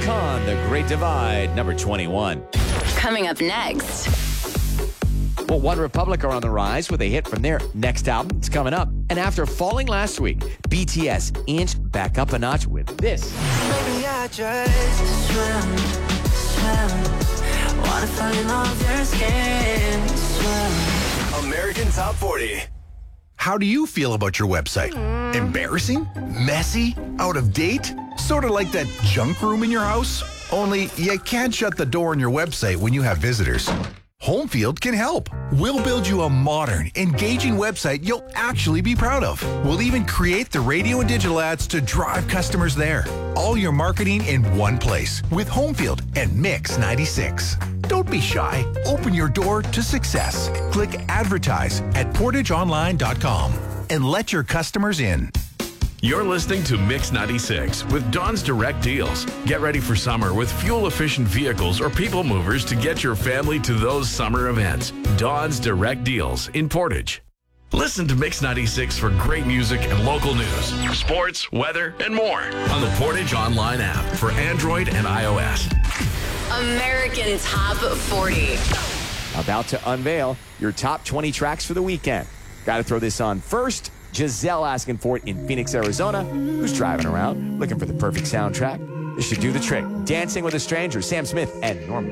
Khan, The Great Divide, number 21. Coming up next. Well, One Republic are on the rise with a hit from their next album. It's coming up. And after falling last week, BTS inched back up a notch with this. Maybe I just swim. Wanna fall in love with your skin. Swim. American Top 40. How do you feel about your website? Embarrassing? Messy? Out of date? Sort of like that junk room in your house? Only you can't shut the door on your website when you have visitors. Homefield can help. We'll build you a modern, engaging website you'll actually be proud of. We'll even create the radio and digital ads to drive customers there. All your marketing in one place with Homefield and Mix 96. Don't be shy. Open your door to success. Click advertise at portageonline.com and let your customers in. You're listening to Mix 96 with Dawn's Direct Deals. Get ready for summer with fuel-efficient vehicles or people movers to get your family to those summer events. Dawn's Direct Deals in Portage. Listen to Mix 96 for great music and local news, sports, weather, and more on the Portage Online app for Android and iOS. American Top 40. About to unveil your top 20 tracks for the weekend. Got to throw this on first. Giselle asking for it in Phoenix, Arizona. Who's driving around looking for the perfect soundtrack? This should do the trick. Dancing with a Stranger, Sam Smith and Norman